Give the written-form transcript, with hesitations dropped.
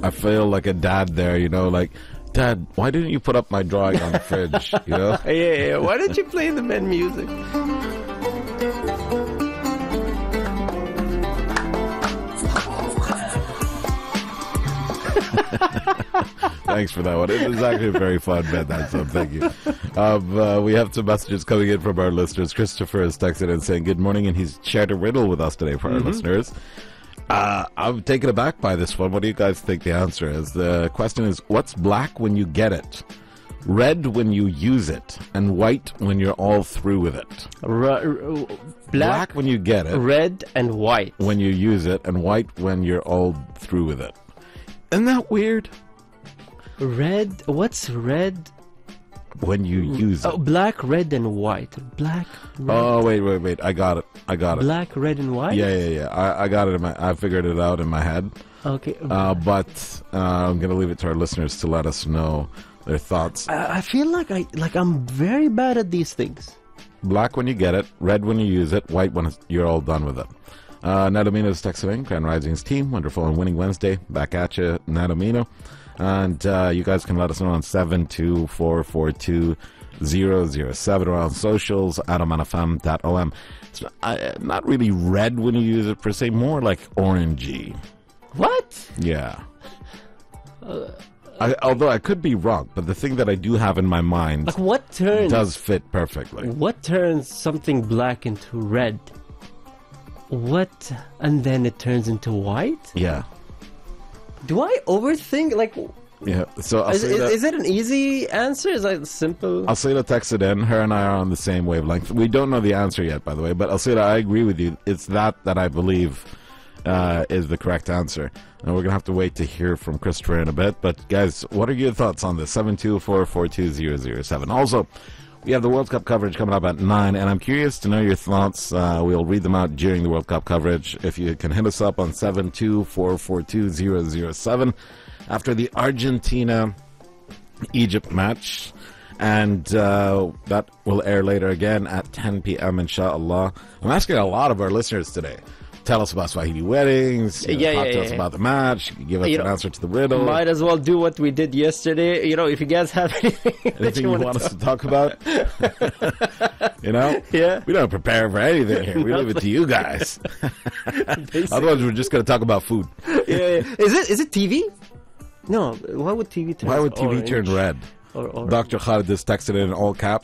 I feel like a dad there, like, Dad, why didn't you put up my drawing on the fridge, Yeah. Why didn't you play the men music? Thanks for that one. It was actually a very fun bet, that song. Thank you. We have some messages coming in from our listeners. Christopher is texted in saying good morning, and he's shared a riddle with us today for our listeners. I'm taken aback by this one. What do you guys think the answer is? The question is, what's black when you get it, red when you use it, and white when you're all through with it? Black when you get it, red and white when you use it, and white when you're all through with it. Isn't that weird? Red. What's red? When you use it. Oh, black, red, and white. Black. Red. Oh, wait. I got it. Black, red, and white? Yeah. I got it I figured it out in my head. Okay. But I'm going to leave it to our listeners to let us know their thoughts. I feel like I'm very bad at these things. Black when you get it, red when you use it, white when you're all done with it. Nadomino is texting Grand Rising's team. Wonderful and winning Wednesday. Back at you, Nadomino. And you guys can let us know on 72442-007 or on socials at omanfm.om. It's not really red when you use it per se, more like orangey. What? Yeah. Although I could be wrong, but the thing that I do have in my mind does fit perfectly. What turns something black into red? What? And then it turns into white? Yeah. Do I overthink? Yeah. So is it an easy answer? Is it simple? Alcida texted in. Her and I are on the same wavelength. We don't know the answer yet, by the way. But Alcida, I agree with you. It's that I believe is the correct answer. And we're going to have to wait to hear from Christopher in a bit. But guys, what are your thoughts on this? 72442-007. Also, we have the World Cup coverage coming up at 9, and I'm curious to know your thoughts. We'll read them out during the World Cup coverage. If you can hit us up on 72442-007 after the Argentina-Egypt match, and that will air later again at 10 p.m. inshallah. I'm asking a lot of our listeners today. Tell us about Swahili weddings. Talk to us about the match. Give us an answer to the riddle. Might as well do what we did yesterday. If you guys have anything you want us to talk about. Yeah. We don't prepare for anything here. We leave it to you guys. Otherwise, we're just going to talk about food. Yeah. Is it TV? No. Why would TV turn? Why would TV turn red? Or Dr. Khalid is texted in all caps.